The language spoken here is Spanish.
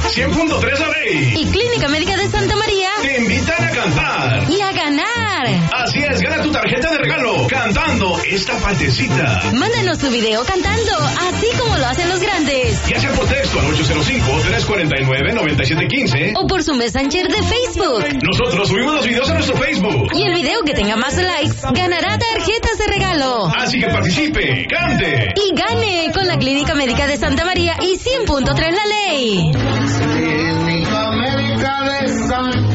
100.3 La Ley y Clínica Médica de Santa María te invitan a cantar y a ganar. Así es, gana tu tarjeta de regalo cantando esta partecita. Mándanos tu video cantando, así como lo hacen los grandes. Ya sea por texto al 805-349-9715 o por su Messenger de Facebook. Nosotros subimos los videos a nuestro Facebook. Y el video que tenga más likes ganará tarjetas de regalo. Así que participe, cante y gane con la Clínica Médica de Santa María y 100.3 La Ley. Clínica Médica de Santa